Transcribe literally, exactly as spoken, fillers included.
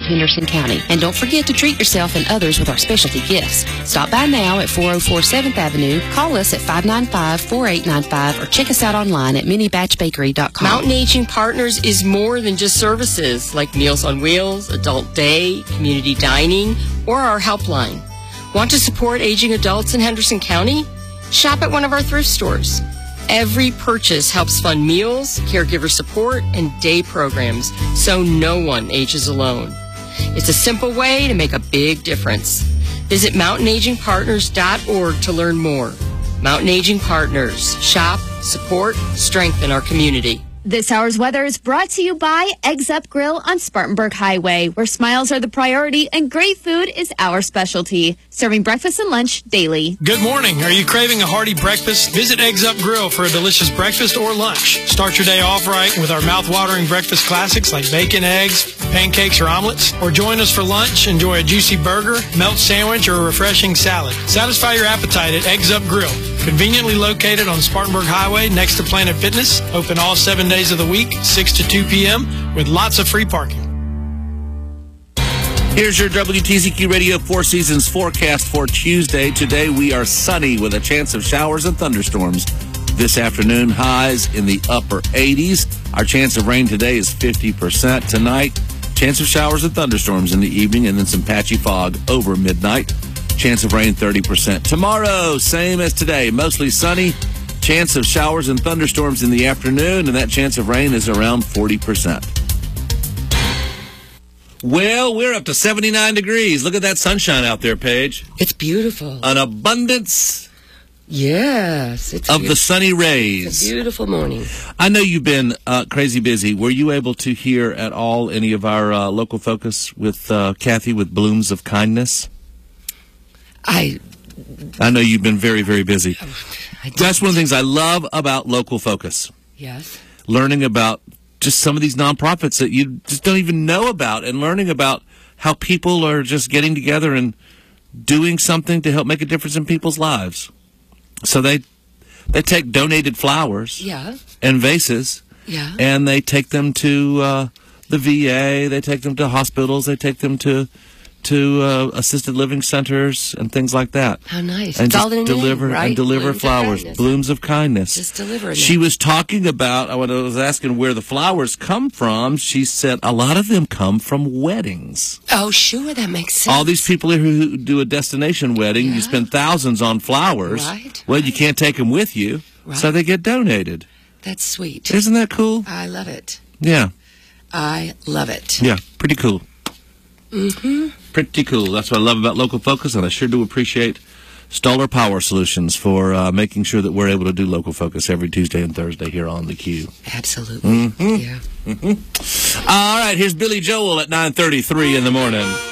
Henderson County. And don't forget to treat yourself and others with our specialty gifts. Stop by now at four oh four seventh Avenue, call us at five nine five, four eight nine five, or check us out online at mini batch bakery dot com. Mountain Aging Partners is more than just services like Meals on Wheels, Adult Day, Community Dining, or our helpline. Want to support aging adults in Henderson County? Shop at one of our thrift stores. Every purchase helps fund meals, caregiver support, and day programs, so no one ages alone. It's a simple way to make a big difference. Visit mountain aging partners dot org to learn more. Mountain Aging Partners. Shop, support, strengthen our community. This hour's weather is brought to you by Eggs Up Grill on Spartanburg Highway, where smiles are the priority and great food is our specialty. Serving breakfast and lunch daily. Good morning. Are you craving a hearty breakfast? Visit Eggs Up Grill for a delicious breakfast or lunch. Start your day off right with our mouth-watering breakfast classics like bacon, eggs, pancakes, or omelets. Or join us for lunch. Enjoy a juicy burger, melt sandwich, or a refreshing salad. Satisfy your appetite at Eggs Up Grill. Conveniently located on Spartanburg Highway next to Planet Fitness. Open all seven days of the week, six to two p.m. with lots of free parking. Here's your W T Z Q Radio Four Seasons forecast for Tuesday. Today we are sunny with a chance of showers and thunderstorms. This afternoon, highs in the upper eighties. Our chance of rain today is fifty percent. Tonight, chance of showers and thunderstorms in the evening and then some patchy fog over midnight. Chance of rain thirty percent. Tomorrow, same as today, mostly sunny. Chance of showers and thunderstorms in the afternoon, and that chance of rain is around forty percent. Well, we're up to seventy-nine degrees. Look at that sunshine out there, Paige. It's beautiful. An abundance yes, it's of the sunny rays. It's a beautiful morning. I know you've been uh, crazy busy. Were you able to hear at all any of our uh, local focus with uh, Kathy with Blooms of Kindness? I I know you've been very, very busy. I That's one of the things I love about local focus. Yes. Learning about just some of these nonprofits that you just don't even know about, and learning about how people are just getting together and doing something to help make a difference in people's lives. So they they take donated flowers Yeah. and vases, Yeah. and they take them to uh, the V A, they take them to hospitals, they take them to to uh, assisted living centers and things like that. How nice. And It's just all in the deliver name, right? and deliver Blooms of flowers, kindness. blooms of kindness. Just deliver She them. was talking about, I was asking where the flowers come from. She said a lot of them come from weddings. Oh, sure, that makes sense. All these people who do a destination wedding, Yeah. you spend thousands on flowers. Right, Well, right. you can't take them with you, Right. so they get donated. That's sweet. Isn't that cool? I love it. Yeah, I love it. yeah, pretty cool. Mm-hmm. Pretty cool. That's what I love about Local Focus, and I sure do appreciate Stoller Power Solutions for uh, making sure that we're able to do Local Focus every Tuesday and Thursday here on the Q. Absolutely. Mm-hmm. Yeah. Mm-hmm. All right, here's Billy Joel at nine thirty-three in the morning.